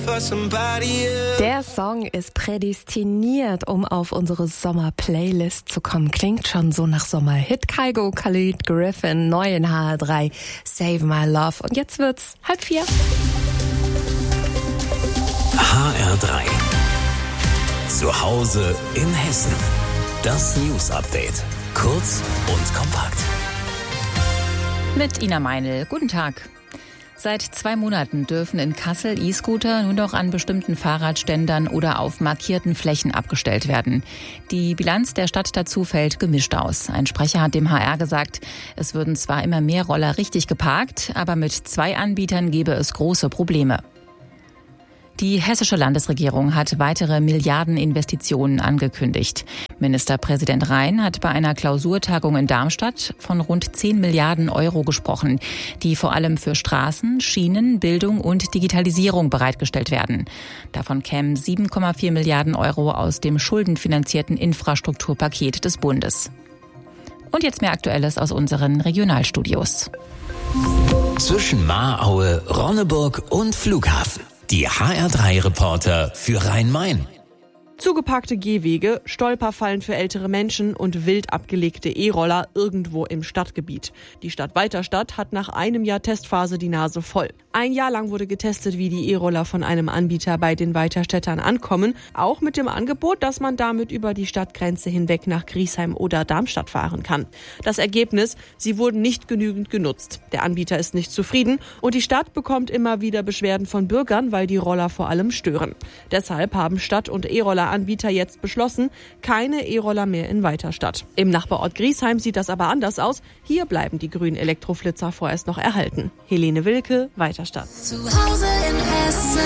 Der Song ist prädestiniert, um auf unsere Sommer-Playlist zu kommen. Klingt schon so nach Sommerhit. Kygo, Khalid, Griffin, neu in HR3, Save My Love. Und jetzt wird's 3:30. HR3. Zu Hause in Hessen. Das News-Update. Kurz und kompakt. Mit Ina Meinl. Guten Tag. Seit 2 Monaten dürfen in Kassel E-Scooter nur noch an bestimmten Fahrradständern oder auf markierten Flächen abgestellt werden. Die Bilanz der Stadt dazu fällt gemischt aus. Ein Sprecher hat dem HR gesagt, es würden zwar immer mehr Roller richtig geparkt, aber mit 2 Anbietern gäbe es große Probleme. Die hessische Landesregierung hat weitere Milliardeninvestitionen angekündigt. Ministerpräsident Rhein hat bei einer Klausurtagung in Darmstadt von rund 10 Milliarden Euro gesprochen, die vor allem für Straßen, Schienen, Bildung und Digitalisierung bereitgestellt werden. Davon kämen 7,4 Milliarden Euro aus dem schuldenfinanzierten Infrastrukturpaket des Bundes. Und jetzt mehr Aktuelles aus unseren Regionalstudios. Zwischen Mahraue, Ronneburg und Flughafen. Die HR3-Reporter für Rhein-Main. Zugeparkte Gehwege, Stolperfallen für ältere Menschen und wild abgelegte E-Roller irgendwo im Stadtgebiet. Die Stadt Weiterstadt hat nach einem Jahr Testphase die Nase voll. 1 Jahr lang wurde getestet, wie die E-Roller von einem Anbieter bei den Weiterstädtern ankommen, auch mit dem Angebot, dass man damit über die Stadtgrenze hinweg nach Griesheim oder Darmstadt fahren kann. Das Ergebnis: Sie wurden nicht genügend genutzt. Der Anbieter ist nicht zufrieden und die Stadt bekommt immer wieder Beschwerden von Bürgern, weil die Roller vor allem stören. Deshalb haben Stadt- und E-Roller-Anbieter jetzt beschlossen, keine E-Roller mehr in Weiterstadt. Im Nachbarort Griesheim sieht das aber anders aus. Hier bleiben die grünen Elektroflitzer vorerst noch erhalten. Helene Wilke, Weiterstadt. Zu Hause in Hessen.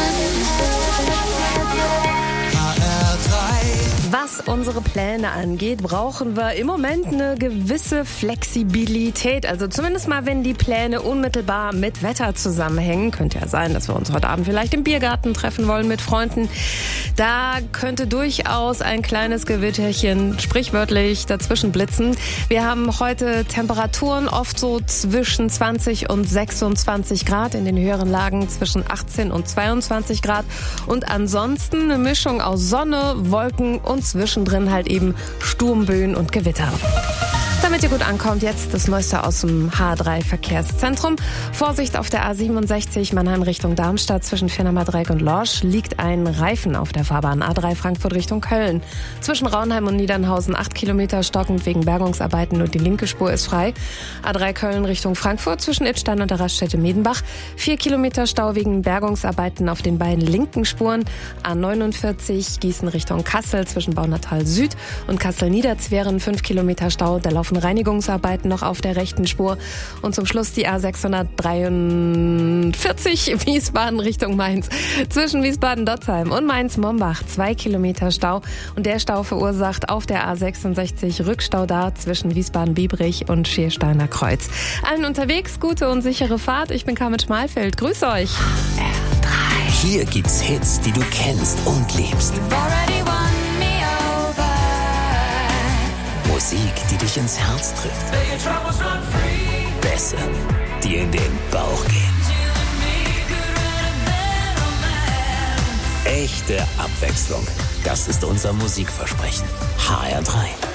Was unsere Pläne angeht, brauchen wir im Moment eine gewisse Flexibilität. Also zumindest mal, wenn die Pläne unmittelbar mit Wetter zusammenhängen. Könnte ja sein, dass wir uns heute Abend vielleicht im Biergarten treffen wollen mit Freunden. Da könnte durchaus ein kleines Gewitterchen sprichwörtlich dazwischen blitzen. Wir haben heute Temperaturen oft so zwischen 20 und 26 Grad, in den höheren Lagen zwischen 18 und 22 Grad. Und ansonsten eine Mischung aus Sonne, Wolken und zwischendrin halt eben Sturmböen und Gewitter. Damit ihr gut ankommt, jetzt das Neueste aus dem H3-Verkehrszentrum. Vorsicht auf der A67 Mannheim Richtung Darmstadt zwischen Viernamer-Dreieck und Lorsch liegt ein Reifen auf der Fahrbahn A3 Frankfurt Richtung Köln. Zwischen Raunheim und Niedernhausen 8 Kilometer stockend wegen Bergungsarbeiten und die linke Spur ist frei. A3 Köln Richtung Frankfurt zwischen Idstein und der Raststätte Medenbach 4 Kilometer Stau wegen Bergungsarbeiten auf den beiden linken Spuren. A49 Gießen Richtung Kassel zwischen Baunatal Süd und Kassel-Niederzweren 5 Kilometer Stau. Da laufen Reinigungsarbeiten noch auf der rechten Spur. Und zum Schluss die A643 Wiesbaden Richtung Mainz. Zwischen Wiesbaden-Dotzheim und Mainz-Mombach 2 Kilometer Stau. Und der Stau verursacht auf der A66 Rückstau da zwischen Wiesbaden-Biebrich und Schiersteiner Kreuz. Allen unterwegs gute und sichere Fahrt. Ich bin Carmen Schmalfeld. Grüß euch. R3. Hier gibt's Hits, die du kennst und liebst. Musik, die dich ins Herz trifft. Bässe, die in den Bauch gehen. Echte Abwechslung. Das ist unser Musikversprechen. HR3.